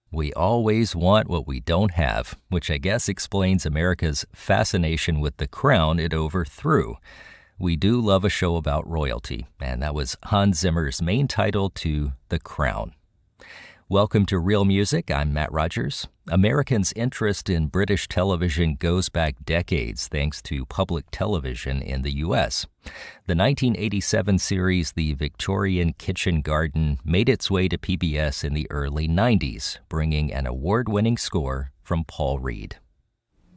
We always want what we don't have, which I guess explains America's fascination with the crown it overthrew. We do love a show about royalty, and that was Hans Zimmer's main title to The Crown. Welcome to Real Music. I'm Matt Rogers. Americans' interest in British television goes back decades thanks to public television in the U.S. The 1987 series The Victorian Kitchen Garden made its way to PBS in the early 90s, bringing an award-winning score from Paul Reed.